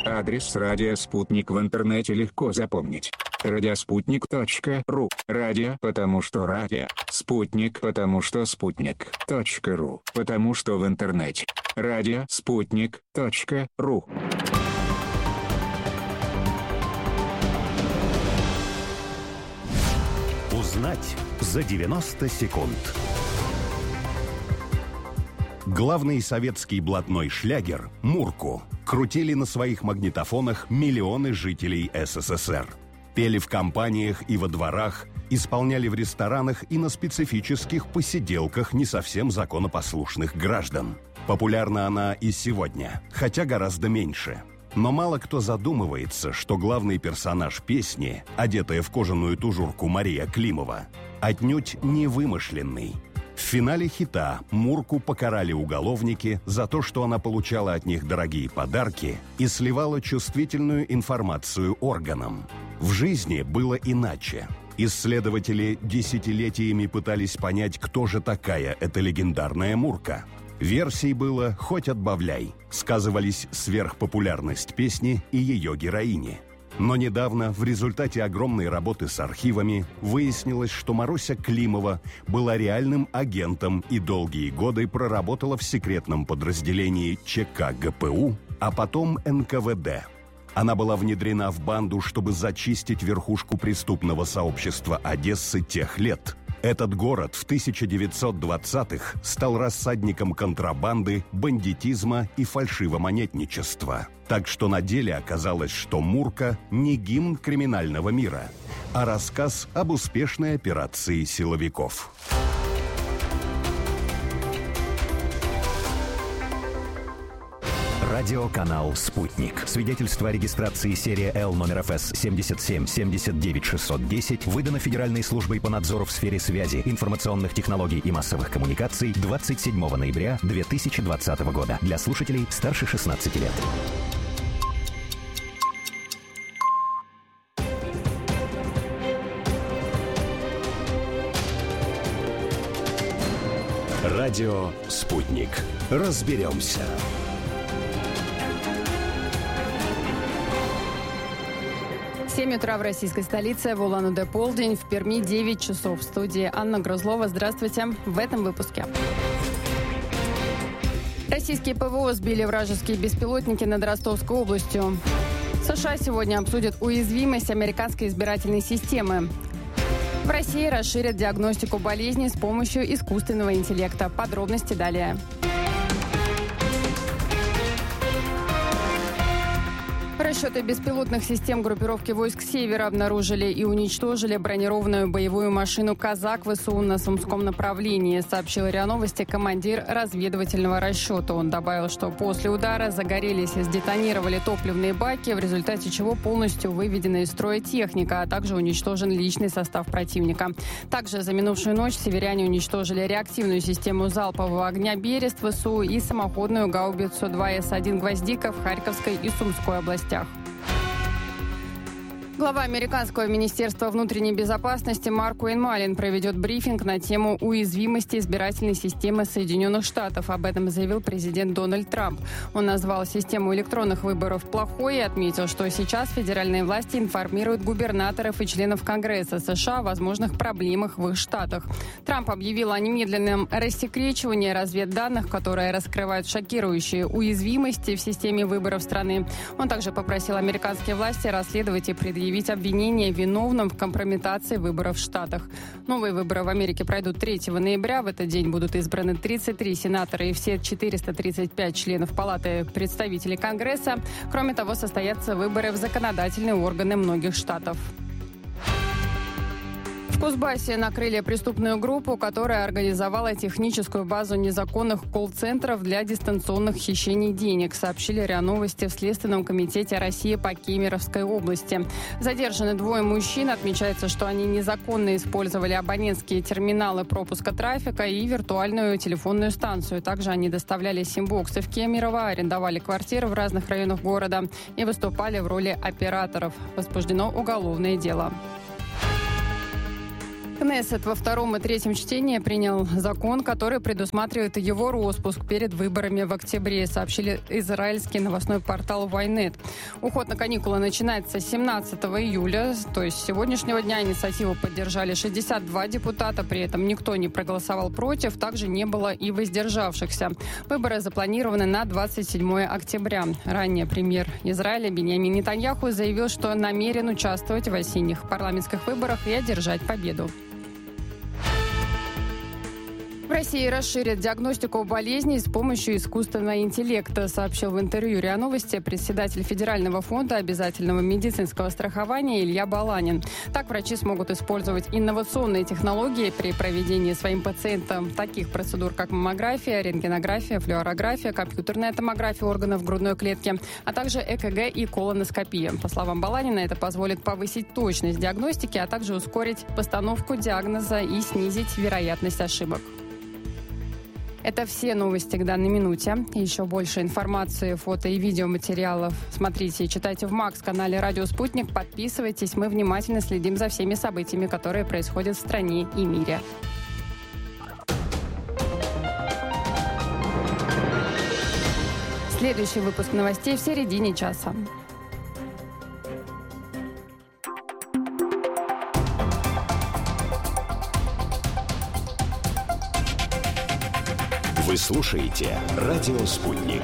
Адрес радио «Спутник» в интернете легко запомнить. Радиоспутник.ру. Радио, потому что радио. Спутник, потому что спутник.ру. Потому что в интернете. Радиоспутник.ру. Узнать за 90 секунд. Главный советский блатной шлягер «Мурку» крутили на своих магнитофонах миллионы жителей СССР. Пели в компаниях и во дворах, исполняли в ресторанах и на специфических посиделках не совсем законопослушных граждан. Популярна она и сегодня, хотя гораздо меньше. Но мало кто задумывается, что главный персонаж песни, одетая в кожаную тужурку Мария Климова, отнюдь не вымышленный. В финале хита Мурку покарали уголовники за то, что она получала от них дорогие подарки и сливала чувствительную информацию органам. В жизни было иначе. Исследователи десятилетиями пытались понять, кто же такая эта легендарная Мурка. Версий было хоть отбавляй. Сказывались сверхпопулярность песни и ее героини. Но недавно, в результате огромной работы с архивами, выяснилось, что Маруся Климова была реальным агентом и долгие годы проработала в секретном подразделении ЧК ГПУ, а потом НКВД. Она была внедрена в банду, чтобы зачистить верхушку преступного сообщества Одессы тех лет. Этот город в 1920-х стал рассадником контрабанды, бандитизма и фальшивомонетничества. Так что на деле оказалось, что Мурка не гимн криминального мира, а рассказ об успешной операции силовиков. Радиоканал «Спутник». Свидетельство о регистрации серия Л номер ФС 77 79 610 выдано Федеральной службой по надзору в сфере связи, информационных технологий и массовых коммуникаций 27 ноября 2020 года. Для слушателей старше 16 лет. Радио «Спутник». Разберемся. 7 утра в российской столице, в Улан-Удэ полдень, в Перми 9 часов. В студии Анна Грузлова. Здравствуйте. В этом выпуске. Российские ПВО сбили вражеские беспилотники над Ростовской областью. США сегодня обсудят уязвимость американской избирательной системы. В России расширят диагностику болезней с помощью искусственного интеллекта. Подробности далее. Расчеты беспилотных систем группировки войск «Севера» обнаружили и уничтожили бронированную боевую машину «Казак» ВСУ на Сумском направлении, сообщил РИА Новости командир разведывательного расчета. Он добавил, что после удара загорелись и сдетонировали топливные баки, в результате чего полностью выведена из строя техника, а также уничтожен личный состав противника. Также за минувшую ночь северяне уничтожили реактивную систему залпового огня «Берест» ВСУ и самоходную гаубицу 2С-1 «Гвоздика» в Харьковской и Сумской областях. Глава американского министерства внутренней безопасности Марк Уэйнмалин проведет брифинг на тему уязвимости избирательной системы Соединенных Штатов. Об этом заявил президент Дональд Трамп. Он назвал систему электронных выборов плохой и отметил, что сейчас федеральные власти информируют губернаторов и членов Конгресса США о возможных проблемах в их штатах. Трамп объявил о немедленном рассекречивании разведданных, которые раскрывают шокирующие уязвимости в системе выборов страны. Он также попросил американские власти расследовать и предъявить обвинения виновным в компрометации выборов в Штатах. Новые выборы в Америке пройдут 3 ноября. В этот день будут избраны 33 сенатора и все 435 членов Палаты представителей Конгресса. Кроме того, состоятся выборы в законодательные органы многих штатов. В Кузбассе накрыли преступную группу, которая организовала техническую базу незаконных колл-центров для дистанционных хищений денег, сообщили РИА Новости в Следственном комитете России по Кемеровской области. Задержаны 2 мужчин. Отмечается, что они незаконно использовали абонентские терминалы пропуска трафика и виртуальную телефонную станцию. Также они доставляли симбоксы в Кемерово, арендовали квартиры в разных районах города и выступали в роли операторов. Возбуждено уголовное дело. Кнессет во втором и третьем чтении принял закон, который предусматривает его распуск перед выборами в октябре, сообщили израильский новостной портал Ynet. Уход на каникулы начинается 17 июля, то есть с сегодняшнего дня. Инициативу поддержали 62 депутата, при этом никто не проголосовал против, также не было и воздержавшихся. Выборы запланированы на 27 октября. Ранее премьер Израиля Биньямин Нетаньяху заявил, что намерен участвовать в осенних парламентских выборах и одержать победу. В России расширят диагностику болезней с помощью искусственного интеллекта, сообщил в интервью РИА Новости председатель Федерального фонда обязательного медицинского страхования Илья Баланин. Так врачи смогут использовать инновационные технологии при проведении своим пациентам таких процедур, как маммография, рентгенография, флюорография, компьютерная томография органов грудной клетки, а также ЭКГ и колоноскопия. По словам Баланина, это позволит повысить точность диагностики, а также ускорить постановку диагноза и снизить вероятность ошибок. Это все новости к данной минуте. Еще больше информации, фото и видеоматериалов смотрите и читайте в МАКС-канале «Радио Спутник». Подписывайтесь. Мы внимательно следим за всеми событиями, которые происходят в стране и мире. Следующий выпуск новостей в середине часа. Вы слушаете «Радио Спутник».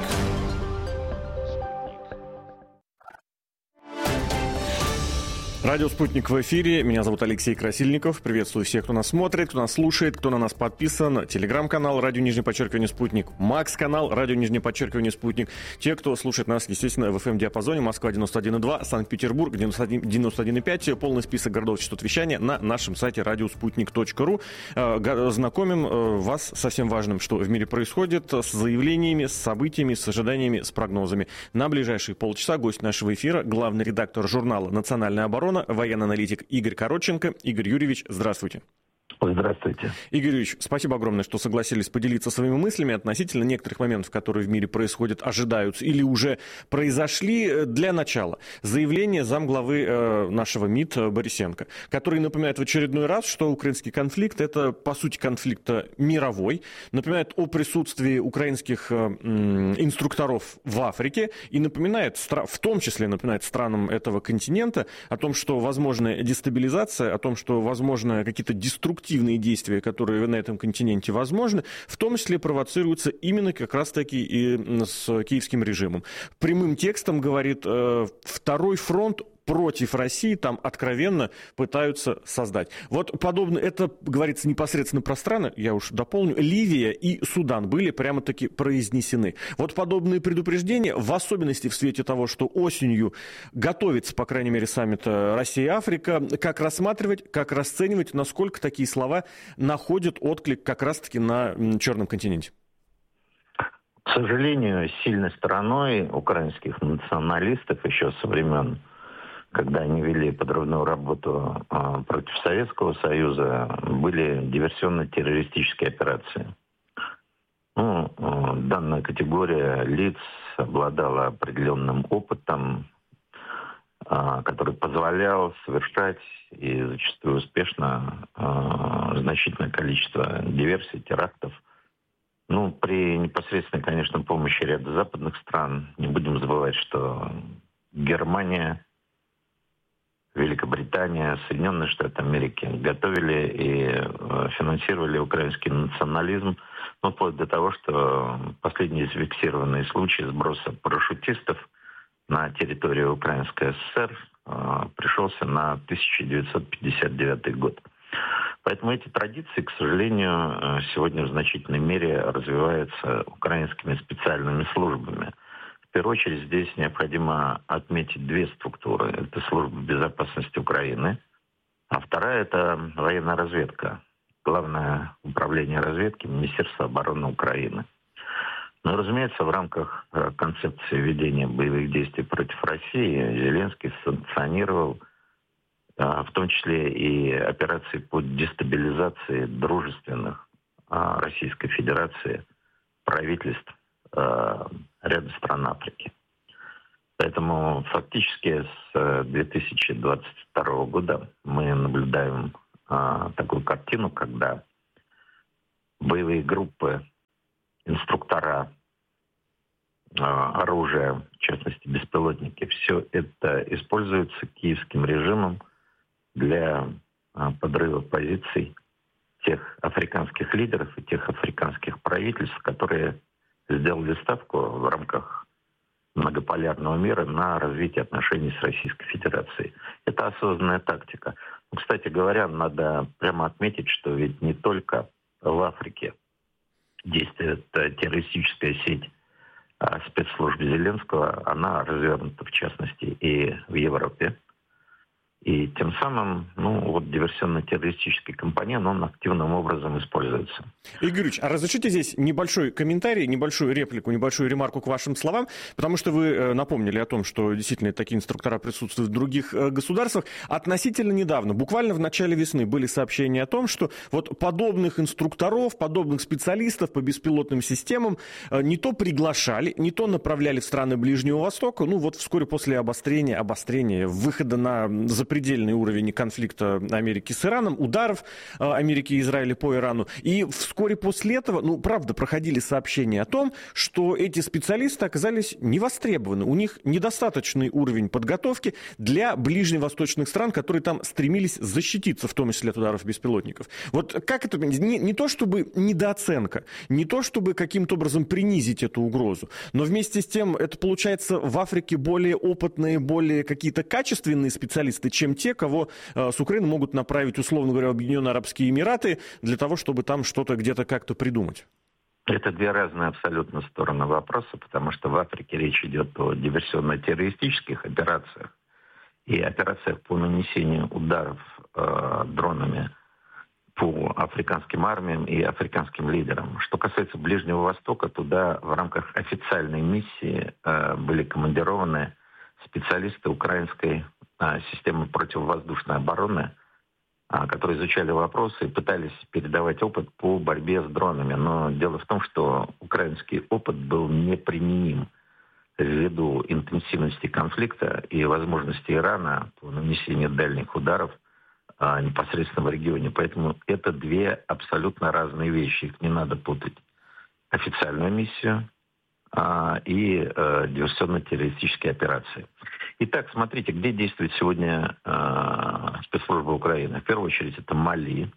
Радио «Спутник» в эфире. Меня зовут Алексей Красильников. Приветствую всех, кто нас смотрит, кто нас слушает, кто на нас подписан. Телеграм-канал «Радио Спутник», МАКС-канал «Радио Спутник». Те, кто слушает нас, естественно, в FM-диапазоне Москва 91,2, Санкт-Петербург 91,5. Полный список городов частот вещания на нашем сайте radiosputnik.ru. Знакомим вас со всем важным, что в мире происходит, с заявлениями, с событиями, с ожиданиями, с прогнозами. На ближайшие полчаса гость нашего эфира, главный редактор журнала «Национальная оборона», военный аналитик Игорь Коротченко. Игорь Юрьевич, здравствуйте. Здравствуйте. Игорь Юрьевич, спасибо огромное, что согласились поделиться своими мыслями относительно некоторых моментов, которые в мире происходят, ожидаются или уже произошли. Для начала заявление замглавы нашего МИД Борисенко, который напоминает в очередной раз, что украинский конфликт — это, по сути, конфликт мировой, напоминает о присутствии украинских инструкторов в Африке и напоминает, в том числе напоминает странам этого континента о том, что возможна дестабилизация, о том, что возможно какие-то деструктивные действия, которые на этом континенте возможны, в том числе провоцируются именно как раз-таки и с киевским режимом. Прямым текстом говорит, второй фронт против России там откровенно пытаются создать. Вот подобно, это говорится непосредственно про страны, я уж дополню, Ливия и Судан были прямо-таки произнесены. Вот подобные предупреждения, в особенности в свете того, что осенью готовится, по крайней мере, саммит Россия-Африка, как рассматривать, как расценивать, насколько такие слова находят отклик как раз-таки на Черном континенте? К сожалению, сильной стороной украинских националистов еще со времен, когда они вели подрывную работу против Советского Союза, были диверсионно-террористические операции. Данная категория лиц обладала определенным опытом, который позволял совершать и зачастую успешно значительное количество диверсий, терактов. При непосредственной, конечно, помощи ряда западных стран. Не будем забывать, что Германия, Великобритания, Соединенные Штаты Америки готовили и финансировали украинский национализм, вплоть до того, что последний зафиксированный случай сброса парашютистов на территорию Украинской ССР пришелся на 1959 год. Поэтому эти традиции, к сожалению, сегодня в значительной мере развиваются украинскими специальными службами. В первую очередь здесь необходимо отметить две структуры. Это служба безопасности Украины, а вторая — это военная разведка. Главное управление разведки Министерства обороны Украины. Разумеется, в рамках концепции ведения боевых действий против России Зеленский санкционировал в том числе и операции по дестабилизации дружественных Российской Федерации правительств ряда стран Африки. Поэтому фактически с 2022 года мы наблюдаем такую картину, когда боевые группы, инструктора, оружие, в частности беспилотники, все это используется киевским режимом для подрыва позиций тех африканских лидеров и тех африканских правительств, которые сделали ставку в рамках многополярного мира на развитие отношений с Российской Федерацией. Это осознанная тактика. Кстати говоря, надо прямо отметить, что ведь не только в Африке действует террористическая сеть спецслужб Зеленского, она развернута в частности и в Европе. И тем самым, диверсионно-террористический компонент, он активным образом используется. Игорь Юрьевич, а разрешите здесь небольшой комментарий, небольшую реплику, небольшую ремарку к вашим словам, потому что вы напомнили о том, что действительно такие инструктора присутствуют в других государствах. Относительно недавно, буквально в начале весны, были сообщения о том, что вот подобных инструкторов, подобных специалистов по беспилотным системам не то приглашали, не то направляли в страны Ближнего Востока, вскоре после обострения, выхода на запредельный уровень конфликта Америки с Ираном, ударов Америки и Израиля по Ирану. И вскоре после этого, правда, проходили сообщения о том, что эти специалисты оказались невостребованы. У них недостаточный уровень подготовки для ближневосточных стран, которые там стремились защититься, в том числе от ударов беспилотников. Вот как это? Не то чтобы недооценка, не то чтобы каким-то образом принизить эту угрозу, но вместе с тем это получается в Африке более опытные, более какие-то качественные специалисты, чем те, кого с Украины могут направить, условно говоря, в Объединенные Арабские Эмираты для того, чтобы там что-то где-то как-то придумать. Это две разные абсолютно стороны вопроса, потому что в Африке речь идет о диверсионно-террористических операциях и операциях по нанесению ударов дронами по африканским армиям и африканским лидерам. Что касается Ближнего Востока, туда в рамках официальной миссии были командированы специалисты украинской системы противовоздушной обороны, которые изучали вопросы и пытались передавать опыт по борьбе с дронами. Но дело в том, что украинский опыт был неприменим ввиду интенсивности конфликта и возможности Ирана по нанесению дальних ударов непосредственно в регионе. Поэтому это две абсолютно разные вещи. Их не надо путать. Официальную миссию и диверсионно-террористические операции. Итак, смотрите, где действует сегодня спецслужба Украины. В первую очередь это Мали.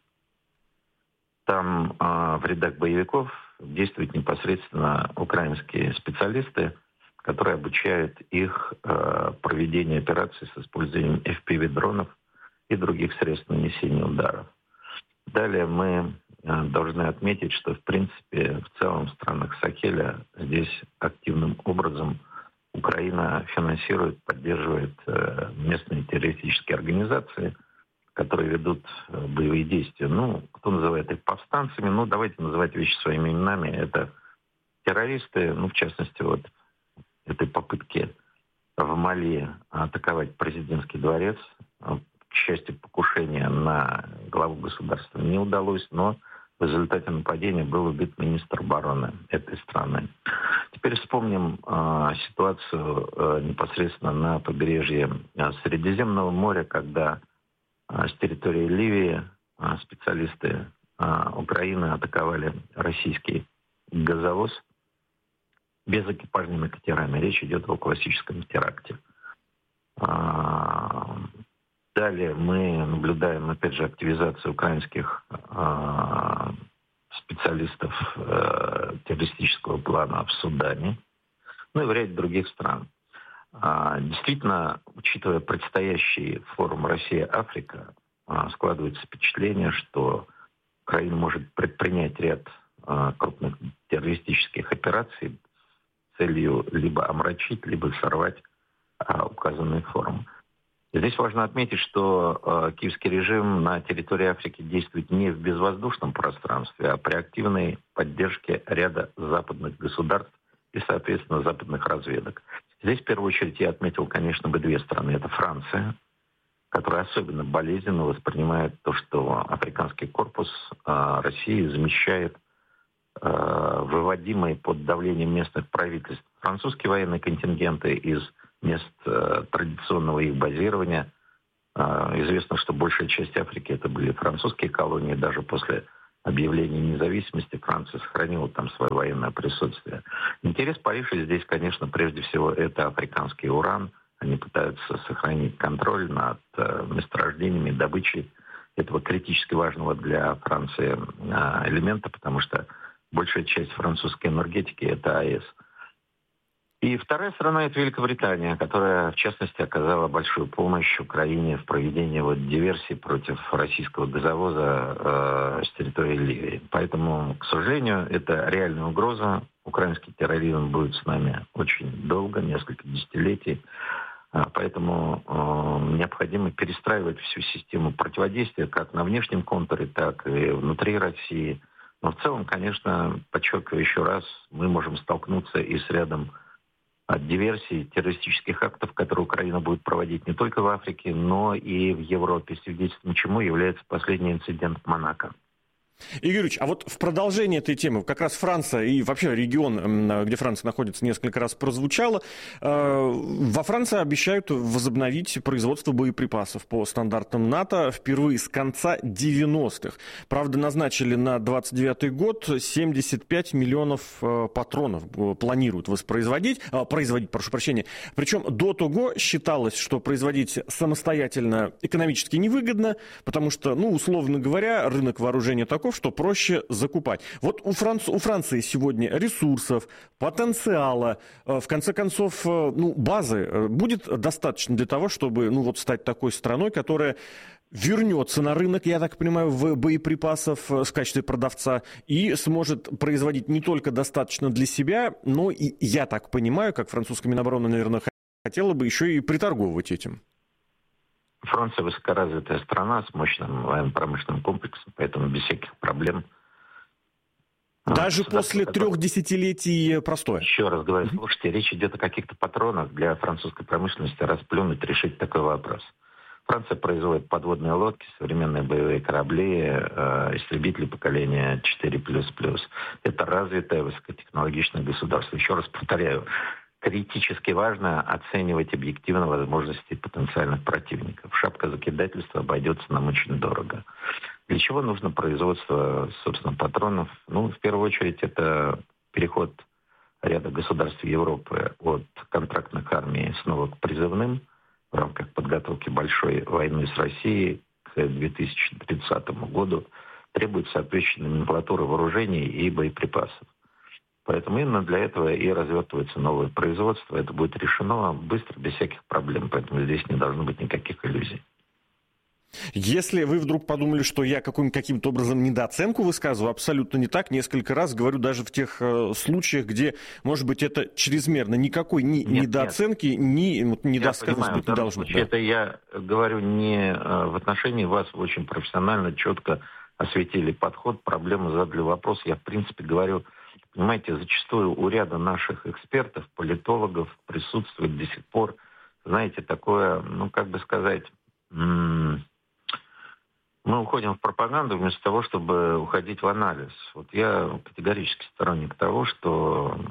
Там в рядах боевиков действуют непосредственно украинские специалисты, которые обучают их проведению операций с использованием FPV-дронов и других средств нанесения ударов. Далее мы должны отметить, что, в принципе, в целом в странах Сахеля здесь активным образом Украина финансирует, поддерживает местные террористические организации, которые ведут боевые действия. Кто называет их повстанцами, давайте называть вещи своими именами. Это террористы, в частности, этой попытки в Мали атаковать президентский дворец. К счастью, покушение на главу государства не удалось, но в результате нападения был убит министр обороны этой страны. Теперь вспомним ситуацию непосредственно на побережье Средиземного моря, когда с территории Ливии специалисты Украины атаковали российский газовоз безэкипажными катерами. Речь идет о классическом теракте. Далее мы наблюдаем, опять же, активизацию украинских специалистов террористического плана в Судане, и в ряде других стран. Действительно, учитывая предстоящий форум Россия-Африка, складывается впечатление, что Украина может предпринять ряд крупных террористических операций с целью либо омрачить, либо сорвать указанный форум. Здесь важно отметить, что киевский режим на территории Африки действует не в безвоздушном пространстве, а при активной поддержке ряда западных государств и, соответственно, западных разведок. Здесь, в первую очередь, я отметил, конечно, две страны. Это Франция, которая особенно болезненно воспринимает то, что африканский корпус России замещает выводимые под давлением местных правительств французские военные контингенты из мест традиционного их базирования Известно, что большая часть Африки это были французские колонии. Даже после объявления независимости Франция сохранила там свое военное присутствие. Интерес Парижа здесь, конечно, прежде всего это африканский уран. Они пытаются сохранить контроль над месторождениями, добычей этого критически важного для Франции элемента, потому что большая часть французской энергетики это АЭС. И вторая страна это Великобритания, которая, в частности, оказала большую помощь Украине в проведении диверсий против российского газовоза с территории Ливии. Поэтому, к сожалению, это реальная угроза. Украинский терроризм будет с нами очень долго, несколько десятилетий. Поэтому необходимо перестраивать всю систему противодействия как на внешнем контуре, так и внутри России. Но в целом, конечно, подчеркиваю еще раз, мы можем столкнуться и с рядом диверсий, террористических актов, которые Украина будет проводить не только в Африке, но и в Европе, свидетельством чему является последний инцидент в Монако. Игорь Юрьевич, а вот в продолжение этой темы, как раз Франция и вообще регион, где Франция находится, несколько раз прозвучало. Во Франции обещают возобновить производство боеприпасов по стандартам НАТО впервые с конца 90-х. Правда, назначили на 29-й год 75 миллионов патронов планируют производить. Причем до того считалось, что производить самостоятельно экономически невыгодно, потому что, условно говоря, рынок вооружения такой, что проще закупать. Вот у Франции сегодня ресурсов, потенциала, в конце концов, базы будет достаточно для того, чтобы стать такой страной, которая вернется на рынок, я так понимаю, в боеприпасов в качестве продавца и сможет производить не только достаточно для себя, но и, я так понимаю, как французская Минобороны, наверное, хотела бы еще и приторговывать этим. Франция высокоразвитая страна с мощным военно-промышленным комплексом, поэтому без всяких проблем. Даже после 3 десятилетий простоя? Еще раз говорю, слушайте, речь идет о каких-то патронах для французской промышленности, расплюнуть, решить такой вопрос. Франция производит подводные лодки, современные боевые корабли, истребители поколения 4++. Это развитое высокотехнологичное государство. Еще раз повторяю, критически важно оценивать объективно возможности потенциальных противников. Шапка закидательства обойдется нам очень дорого. Для чего нужно производство, собственно, патронов? В первую очередь, это переход ряда государств Европы от контрактных армий снова к призывным в рамках подготовки большой войны с Россией к 2030 году. Требует соответствующей номенклатуры вооружений и боеприпасов. Поэтому именно для этого и развертывается новое производство. Это будет решено быстро, без всяких проблем. Поэтому здесь не должно быть никаких иллюзий. Если вы вдруг подумали, что я каким-то образом недооценку высказываю, абсолютно не так. Несколько раз говорю даже в тех случаях, где, может быть, это чрезмерно. Никакой недооценки, ни недосказанности быть не должно. Это я говорю не в отношении вас. Вы очень профессионально, четко осветили подход, проблему, задали вопрос. Я, в принципе, говорю... Понимаете, зачастую у ряда наших экспертов, политологов присутствует до сих пор, знаете, такое, мы уходим в пропаганду вместо того, чтобы уходить в анализ. Вот я категорически сторонник того, что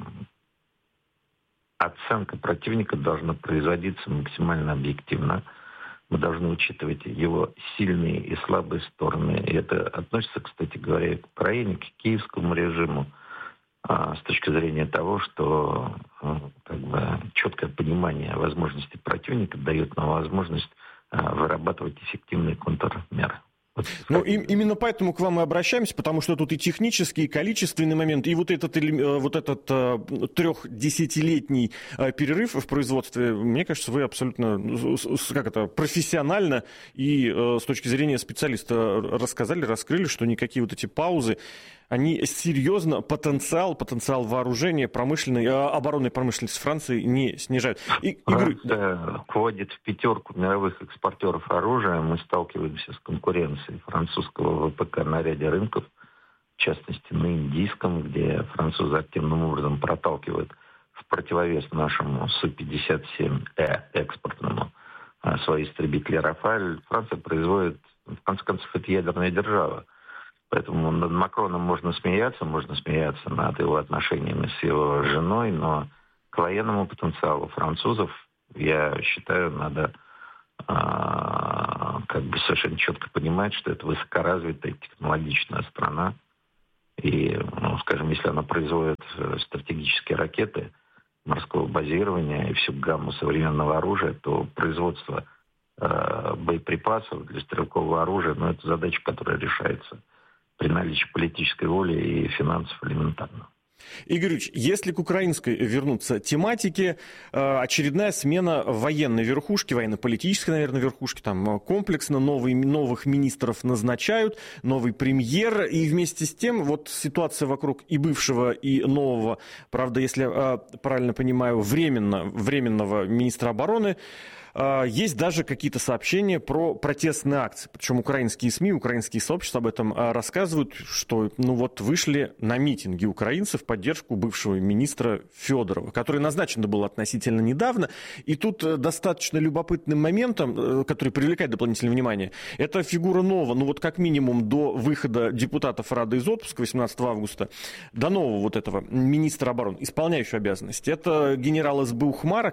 оценка противника должна производиться максимально объективно. Мы должны учитывать его сильные и слабые стороны. И это относится, кстати говоря, к Украине, к киевскому режиму. С точки зрения того, что четкое понимание возможностей противника дает нам возможность вырабатывать эффективные контрмеры. Именно поэтому к вам и обращаемся, потому что тут и технический, и количественный момент, и вот этот 3-десятилетний перерыв в производстве, мне кажется, вы абсолютно профессионально и с точки зрения специалиста раскрыли, что никакие вот эти паузы, они серьезно потенциал вооружения оборонной промышленности Франции не снижают. Франция входит в 5 мировых экспортеров оружия. Мы сталкиваемся с конкуренцией французского ВПК на ряде рынков, в частности на индийском, где французы активным образом проталкивают в противовес нашему Су-57Э экспортному свои истребители «Рафаль». Франция производит, в конце концов, это ядерная держава. Поэтому над Макроном можно смеяться над его отношениями с его женой, но к военному потенциалу французов, я считаю, надо совершенно четко понимает, что это высокоразвитая технологичная страна. И, скажем, если она производит стратегические ракеты морского базирования и всю гамму современного оружия, то производство боеприпасов для стрелкового оружия, это задача, которая решается при наличии политической воли и финансов элементарно. Игорь Ильич, если к украинской вернуться тематике, очередная смена военной верхушки, военно-политической, наверное, верхушки, там комплексно новых министров назначают, новый премьер, и вместе с тем вот ситуация вокруг и бывшего, и нового, правда, если я правильно понимаю, временного министра обороны, есть даже какие-то сообщения про протестные акции. Причем украинские СМИ, украинские сообщества об этом рассказывают, что вышли на митинги украинцев в поддержку бывшего министра Федорова, который назначен был относительно недавно. И тут достаточно любопытным моментом, который привлекает дополнительное внимание, это фигура нового, как минимум до выхода депутатов Рады из отпуска 18 августа, до нового вот этого министра обороны, исполняющего обязанности. Это генерал СБУ Хмара,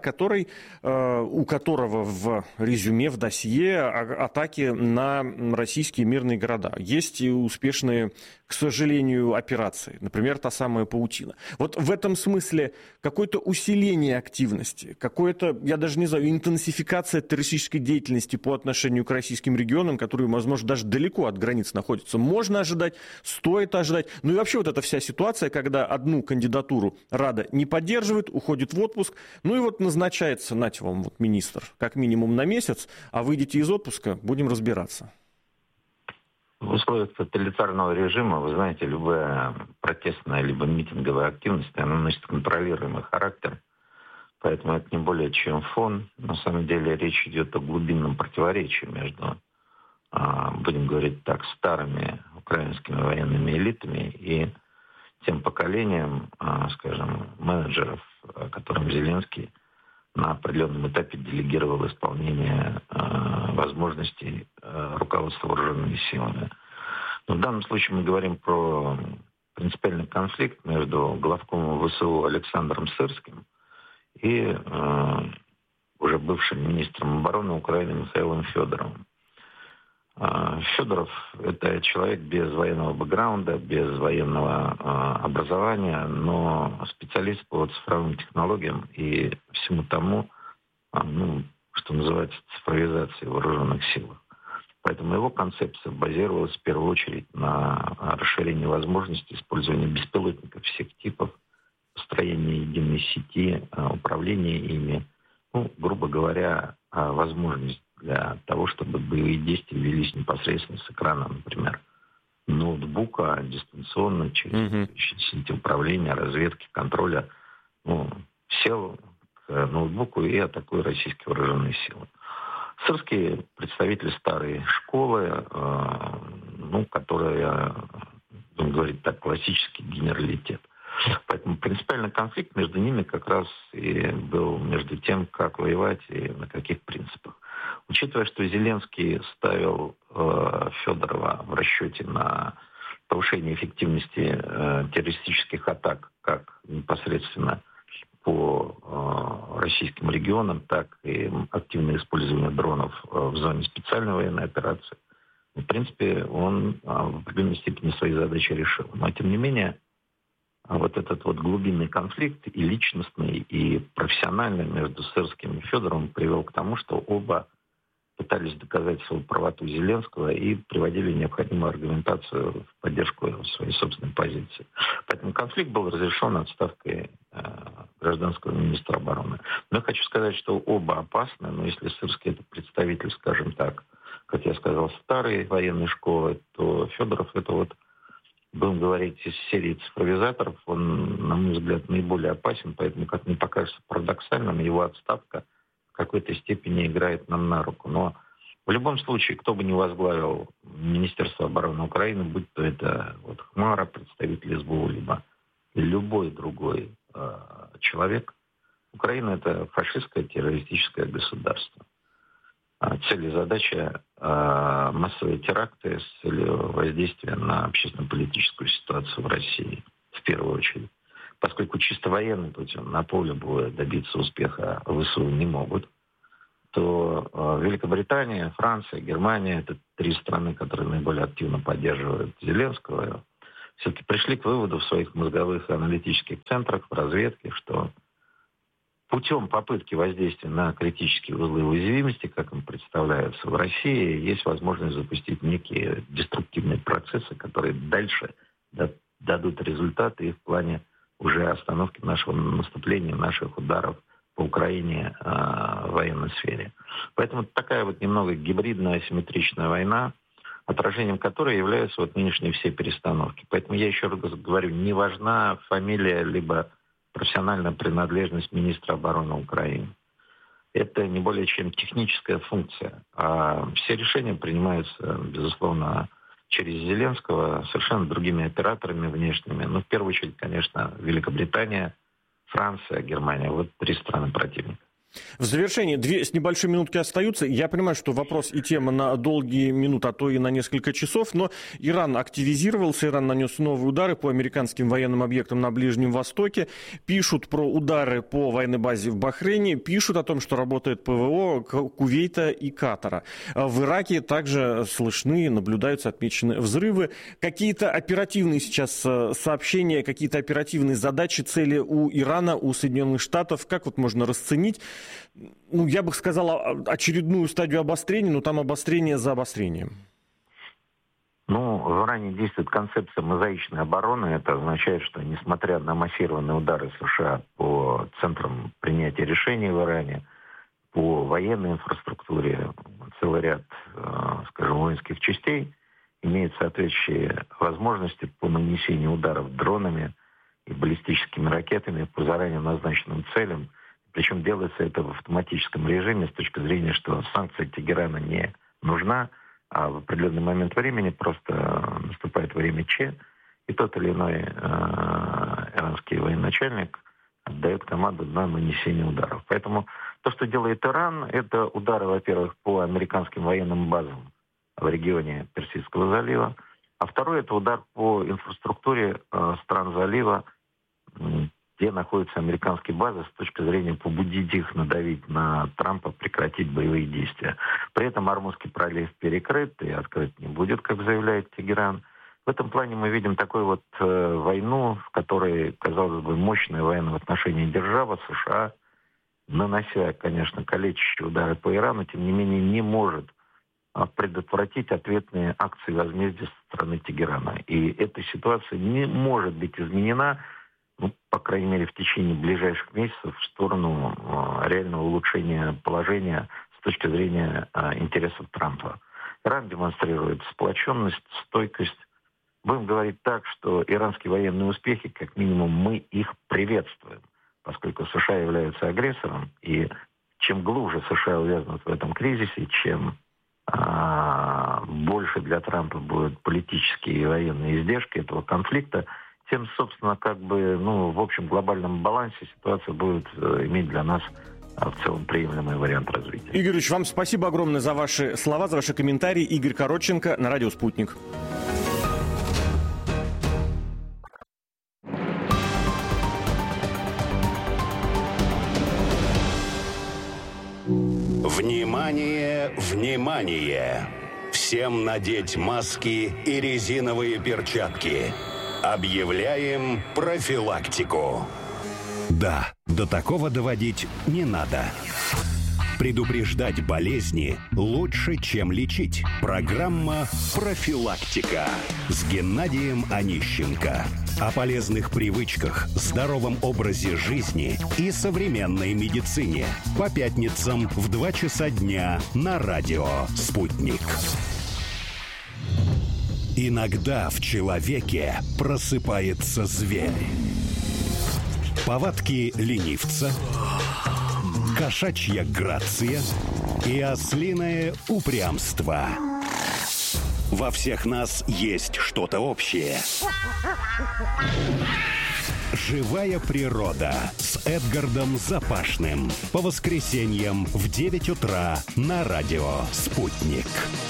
у которого в резюме, в досье атаки на российские мирные города. Есть и успешные, к сожалению, операции. Например, та самая «Паутина». Вот в этом смысле какое-то усиление активности, какое-то, я даже не знаю, интенсификация террористической деятельности по отношению к российским регионам, которые, возможно, даже далеко от границ находятся. Можно ожидать, стоит ожидать. И вообще вот эта вся ситуация, когда одну кандидатуру Рада не поддерживает, уходит в отпуск, и назначается, нате вам, министр, как минимум на месяц, а выйдете из отпуска, будем разбираться. В условиях тоталитарного режима, вы знаете, любая протестная либо митинговая активность, она носит контролируемый характер, поэтому это не более чем фон. На самом деле речь идет о глубинном противоречии между, будем говорить так, старыми украинскими военными элитами и тем поколением, скажем, менеджеров, которым Зеленский на определенном этапе делегировал исполнение возможностей руководства вооруженными силами. Но в данном случае мы говорим про принципиальный конфликт между главкомом ВСУ Александром Сырским и уже бывшим министром обороны Украины Михаилом Федоровым. Федоров – это человек без военного бэкграунда, без военного образования, но специалист по цифровым технологиям и всему тому, что называется цифровизацией вооруженных сил. Поэтому его концепция базировалась в первую очередь на расширении возможностей использования беспилотников всех типов, построения единой сети, управления ими, грубо говоря, возможность для того, чтобы боевые действия велись непосредственно с экрана, например, ноутбука, дистанционно, через сети управления, разведки, контроля. Сел к ноутбуку и атакуя российские вооруженные силы. Сырский представитель старой школы, которая, будем говорить так, классический генералитет. Поэтому принципиальный конфликт между ними как раз и был между тем, как воевать и на каких принципах. Учитывая, что Зеленский ставил Федорова в расчете на повышение эффективности террористических атак, как непосредственно по российским регионам, так и активное использование дронов в зоне специальной военной операции, в принципе, он в определенной степени свои задачи решил. Но, тем не менее, вот этот глубинный конфликт и личностный, и профессиональный между Сырским и Федоровым привел к тому, что оба пытались доказать свою правоту Зеленского и приводили необходимую аргументацию в поддержку своей собственной позиции. Поэтому конфликт был разрешен отставкой гражданского министра обороны. Но я хочу сказать, что оба опасны, но если Сырский это представитель, скажем так, как я сказал, старой военной школы, то Федоров это будем говорить, из серии цифровизаторов, он, на мой взгляд, наиболее опасен, поэтому, как мне покажется парадоксальным, его отставка в какой-то степени играет нам на руку. Но в любом случае, кто бы ни возглавил Министерство обороны Украины, будь то это Хмара, представитель СБУ, либо любой другой человек, Украина — это фашистское террористическое государство. Цель и задача массовые теракты с целью воздействия на общественно-политическую ситуацию в России в первую очередь. Поскольку чисто военным путем на поле боя добиться успеха ВСУ не могут, то Великобритания, Франция, Германия, это 3 страны, которые наиболее активно поддерживают Зеленского, все-таки пришли к выводу в своих мозговых и аналитических центрах, в разведке, что путем попытки воздействия на критические узлы уязвимости, как им представляются в России, есть возможность запустить некие деструктивные процессы, которые дальше дадут результаты и в плане уже остановки нашего наступления, наших ударов по Украине в военной сфере. Поэтому такая вот немного гибридная, асимметричная война, отражением которой являются вот нынешние все перестановки. Поэтому я еще раз говорю, не важна фамилия либо профессиональная принадлежность министра обороны Украины. Это не более чем техническая функция. А все решения принимаются, безусловно, через Зеленского совершенно другими операторами внешними. Ну, в первую очередь, конечно, Великобритания, Франция, Германия. Вот 3 страны противника. В завершении 2 с небольшой минутки остаются. Я понимаю, что вопрос и тема на долгие минуты, а то и на несколько часов, но Иран активизировался, Иран нанес новые удары по американским военным объектам на Ближнем Востоке, пишут про удары по военной базе в Бахрейне, пишут о том, что работает ПВО Кувейта и Катара. В Ираке также слышны, наблюдаются, отмечены взрывы. Какие-то оперативные сейчас сообщения, какие-то оперативные задачи, цели у Ирана, у Соединенных Штатов, как вот можно расценить? Ну, я бы сказал, очередную стадию обострения, но там обострение за обострением. Ну, в Иране действует концепция мозаичной обороны. Это означает, что несмотря на массированные удары США по центрам принятия решений в Иране, по военной инфраструктуре, целый ряд, скажем, воинских частей имеют соответствующие возможности по нанесению ударов дронами и баллистическими ракетами по заранее назначенным целям. Причем делается это в автоматическом режиме с точки зрения, что санкция Тегерана не нужна, а в определенный момент времени просто наступает время Ч, и тот или иной иранский военачальник отдает команду на нанесение ударов. Поэтому то, что делает Иран, это удары, во-первых, по американским военным базам в регионе Персидского залива, а второй — это удар по инфраструктуре стран залива, где находятся американские базы, с точки зрения побудить их надавить на Трампа, прекратить боевые действия. При этом Ормузский пролив перекрыт и открыт не будет, как заявляет Тегеран. В этом плане мы видим такую вот войну, в которой, казалось бы, мощная военная в отношении держава, США, нанося, конечно, калечащие удары по Ирану, тем не менее не может предотвратить ответные акции возмездия со стороны Тегерана. И эта ситуация не может быть изменена, ну, по крайней мере, в течение ближайших месяцев в сторону реального улучшения положения с точки зрения интересов Трампа. Иран демонстрирует сплоченность, стойкость. Будем говорить так, что иранские военные успехи, как минимум, мы их приветствуем, поскольку США являются агрессором, и чем глубже США увязнут в этом кризисе, чем больше для Трампа будут политические и военные издержки этого конфликта, тем, собственно, как бы, ну, в общем глобальном балансе ситуация будет иметь для нас в целом приемлемый вариант развития. Игорь Ильич, вам спасибо огромное за ваши слова, за ваши комментарии. Игорь Коротченко на радио «Спутник». Внимание, внимание! Всем надеть маски и резиновые перчатки. Объявляем профилактику. Да, до такого доводить не надо. Предупреждать болезни лучше, чем лечить. Программа «Профилактика» с Геннадием Онищенко. О полезных привычках, здоровом образе жизни и современной медицине. По пятницам в 2 часа дня на радио «Спутник». Иногда в человеке просыпается зверь. Повадки ленивца, кошачья грация и ослиное упрямство. Во всех нас есть что-то общее. «Живая природа» с Эдгардом Запашным. По воскресеньям в 9 утра на радио «Спутник».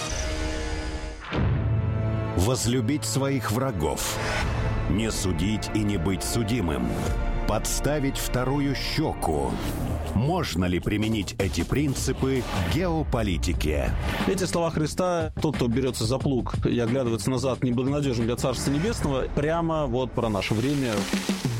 Возлюбить своих врагов. Не судить и не быть судимым. Подставить вторую щеку. Можно ли применить эти принципы к геополитике? Эти слова Христа: тот, кто берется за плуг и оглядывается назад, неблагонадежен для Царства Небесного, прямо вот про наше время.